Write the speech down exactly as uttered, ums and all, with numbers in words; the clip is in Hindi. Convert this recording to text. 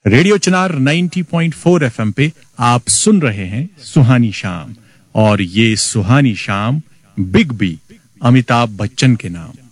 रेडियो चिनार नब्बे पॉइंट चार एफएम पे आप सुन रहे हैं सुहानी शाम, और ये सुहानी शाम बिग बी अमिताभ बच्चन के नाम।